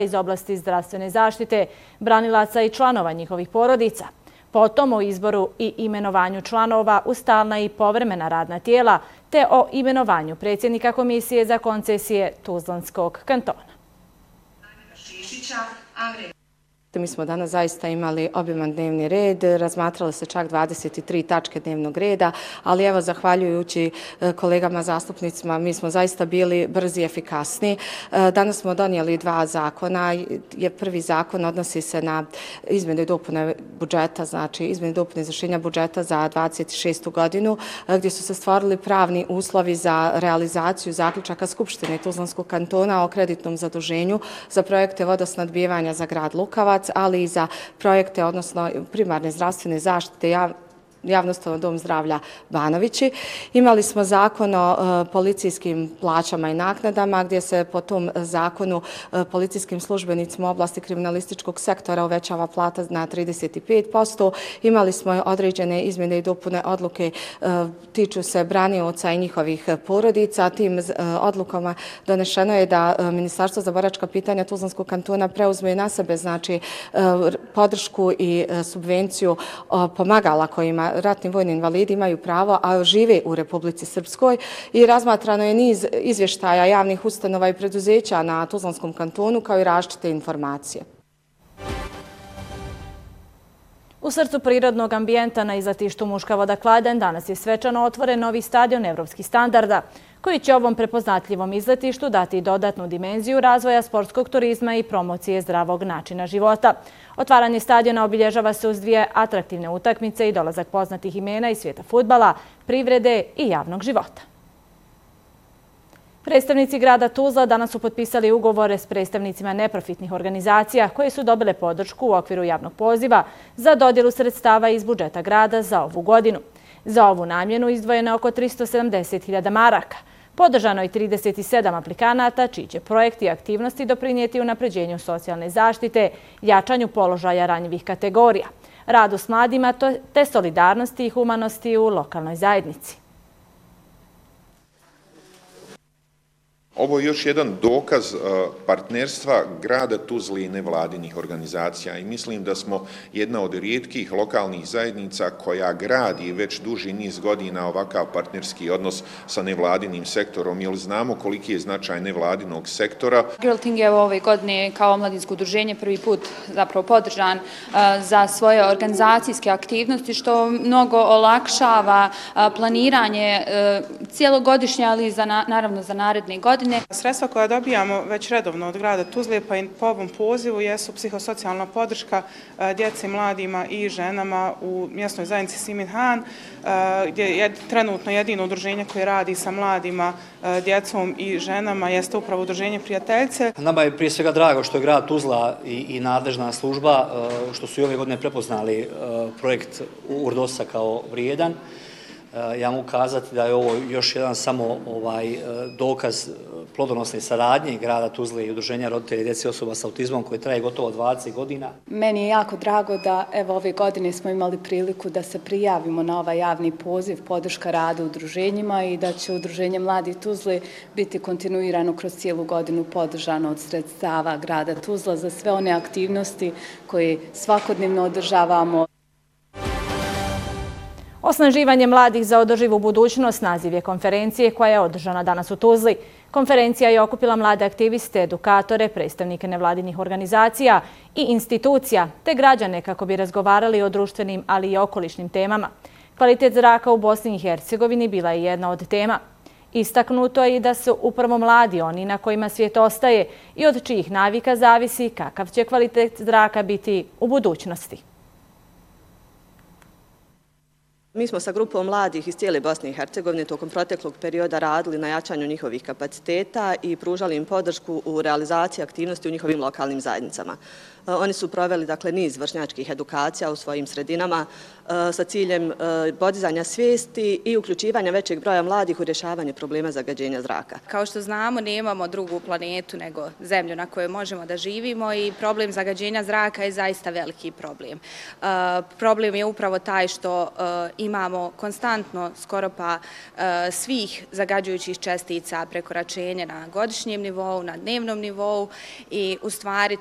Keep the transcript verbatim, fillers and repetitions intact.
iz oblasti zdravstvene zaštite, branilaca i članova njihovih porodica. Potom o izboru i imenovanju članova u stalna i povremena radna tijela, te o imenovanju predsjednika Komisije za koncesije Tuzlanskog kantona. Mi smo danas zaista imali obiman dnevni red, razmatralo se čak dvadeset tri tačke dnevnog reda, ali evo, zahvaljujući kolegama zastupnicima, mi smo zaista bili brzi i efikasni. Danas smo donijeli dva zakona. Prvi zakon odnosi se na izmjene i dopune budžeta, znači izmjene i dopune izvršenja budžeta za dvadeset šestu godinu, gdje su se stvorili pravni uslovi za realizaciju zaključaka Skupštine Tuzlanskog kantona o kreditnom zaduženju za projekte vodosnadbijevanja za grad Lukavac, ali i za projekte, odnosno primarne zdravstvene zaštite, javnostavno Dom zdravlja Banovići. Imali smo zakon o policijskim plaćama i naknadama, gdje se po tom zakonu policijskim službenicima u oblasti kriminalističkog sektora uvećava plata na trideset pet posto. Imali smo određene izmjene i dopune odluke, tiču se branioca i njihovih porodica. Tim odlukama donešeno je da Ministarstvo za boračka pitanja Tuzlanskog kantona preuzme na sebe, znači, podršku i subvenciju pomagala kojima ratni vojni invalidi imaju pravo, a žive u Republici Srpskoj, i razmatrano je niz izvještaja javnih ustanova i preduzeća na Tuzlanskom kantonu, kao i različite informacije. U srcu prirodnog ambijenta na izletištu Muška voda Kladanj danas je svečano otvoren novi stadion evropskih standarda, koji će ovom prepoznatljivom izletištu dati dodatnu dimenziju razvoja sportskog turizma i promocije zdravog načina života. Otvaranje stadiona obilježava se uz dvije atraktivne utakmice i dolazak poznatih imena iz svijeta fudbala, privrede i javnog života. Predstavnici grada Tuzla danas su potpisali ugovore s predstavnicima neprofitnih organizacija koje su dobile podršku u okviru javnog poziva za dodjelu sredstava iz budžeta grada za ovu godinu. Za ovu namjenu izdvojeno je oko tristo sedamdeset hiljada maraka. Podržano je trideset sedam aplikanata, čiji će projekti i aktivnosti doprinijeti unapređenju socijalne zaštite, jačanju položaja ranjivih kategorija, radu s mladima te solidarnosti i humanosti u lokalnoj zajednici. Ovo je još jedan dokaz partnerstva grada Tuzle i nevladinih organizacija i mislim da smo jedna od rijetkih lokalnih zajednica koja gradi već duži niz godina ovakav partnerski odnos sa nevladinim sektorom, jer znamo koliki je značaj nevladinog sektora. Girlting je ove godine kao omladinsko udruženje prvi put zapravo podržan za svoje organizacijske aktivnosti, što mnogo olakšava planiranje cijelogodišnje, ali naravno za naredne godine. Sredstva koja dobijamo već redovno od grada Tuzle, pa i po ovom pozivu, jesu psihosocijalna podrška djeci, mladima i ženama u mjesnoj zajednici Siminhan, gdje je trenutno jedino udruženje koje radi sa mladima, djecom i ženama, jeste upravo udruženje Prijateljce. Nama je prije svega drago što je grad Tuzla i nadležna služba, što su i ove godine prepoznali projekt Urdosa kao vrijedan. Ja mogu kazati da je ovo još jedan samo dokaz plodonosne saradnje grada Tuzle i udruženja roditelja i djece osoba sa autizmom koje traje gotovo dvadeset godina. Meni je jako drago da evo ove godine smo imali priliku da se prijavimo na ovaj javni poziv podrška rada udruženjima i da će udruženje Mladi Tuzle biti kontinuirano kroz cijelu godinu podržano od sredstava grada Tuzla za sve one aktivnosti koje svakodnevno održavamo. Osnaživanje mladih za održivu budućnost naziv je konferencije koja je održana danas u Tuzli. Konferencija je okupila mlade aktiviste, edukatore, predstavnike nevladinih organizacija i institucija, te građane kako bi razgovarali o društvenim, ali i okolišnim temama. Kvalitet zraka u Bosni i Hercegovini bila je jedna od tema. Istaknuto je i da su upravo mladi oni na kojima svijet ostaje i od čijih navika zavisi kakav će kvalitet zraka biti u budućnosti. Mi smo sa grupom mladih iz cijele Bosne i Hercegovine tokom proteklog perioda radili na jačanju njihovih kapaciteta i pružali im podršku u realizaciji aktivnosti u njihovim lokalnim zajednicama. Oni su proveli dakle niz vršnjačkih edukacija u svojim sredinama sa ciljem podizanja svijesti i uključivanja većeg broja mladih u rješavanje problema zagađenja zraka. Kao što znamo, nemamo drugu planetu nego zemlju na kojoj možemo da živimo i problem zagađenja zraka je zaista veliki problem. Problem je upravo taj što imamo konstantno skoro pa svih zagađujućih čestica prekoračenja na godišnjem nivou, na dnevnom nivou i u stvari